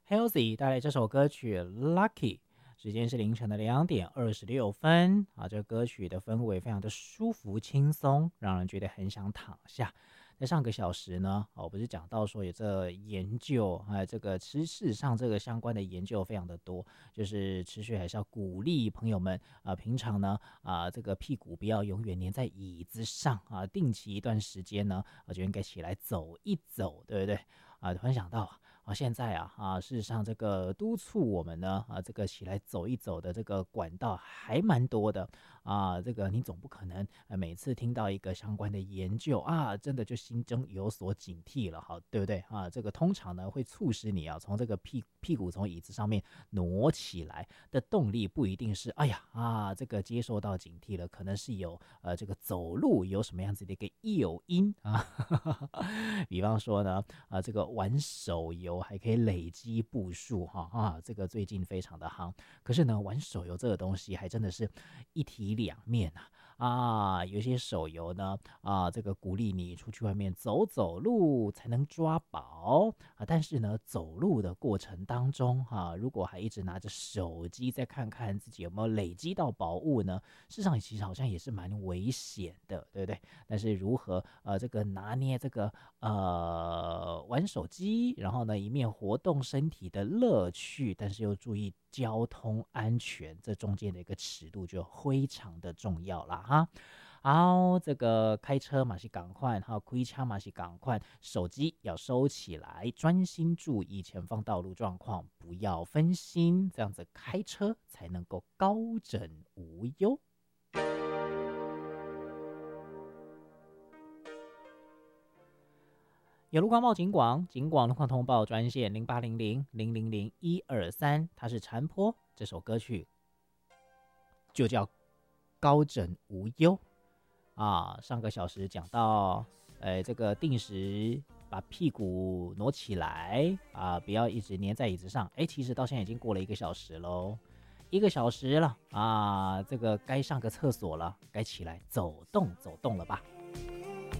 Healthy 带来这首歌曲 Lucky， 时间是凌晨的2:26啊。这歌曲的氛围非常的舒服轻松，让人觉得很想躺下。在上个小时呢，我不是讲到说有这研究，这个事实上这个相关的研究非常的多，就是持续还是要鼓励朋友们平常呢这个屁股不要永远黏在椅子上啊，定期一段时间呢，就应该起来走一走，对不对？突然想到现在事实上这个督促我们呢这个起来走一走的这个管道还蛮多的这个你总不可能每次听到一个相关的研究真的就心中有所警惕了，好，对不对这个通常呢会促使你从这个屁股从椅子上面挪起来的动力不一定是这个接受到警惕了，可能是有这个走路有什么样子的一个诱因比方说呢这个玩手游还可以累积步数这个最近非常的夯。可是呢，玩手游这个东西还真的是一体两面有些手游呢这个鼓励你出去外面走走路才能抓宝但是呢，走路的过程当中如果还一直拿着手机再看看自己有没有累积到宝物呢，事实上其实好像也是蛮危险的，对不对？但是如何这个拿捏这个玩手机，然后呢一面活动身体的乐趣，但是又注意交通安全，这中间的一个尺度就非常的重要啦哈。好，这个开车嘛是赶快，还有开车嘛是赶快，手机要收起来，专心注意前方道路状况，不要分心，这样子开车才能够高枕无忧。有路况报警广，警广路况通报专线0800000123，它是残波，这首歌曲就叫高枕无忧上个小时讲到这个定时把屁股挪起来不要一直黏在椅子上。其实到现在已经过了1个小时喽，1个小时了这个该上个厕所了，该起来走动走动了吧。